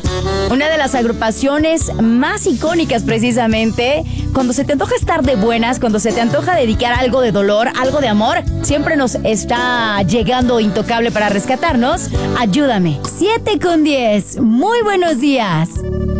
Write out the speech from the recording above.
Una de las agrupaciones más icónicas precisamente, cuando se te antoja estar de buenas, cuando se te antoja dedicar algo de dolor, algo de amor, siempre nos está llegando Intocable para rescatarnos. Ayúdame. 7:10. Muy buenos días.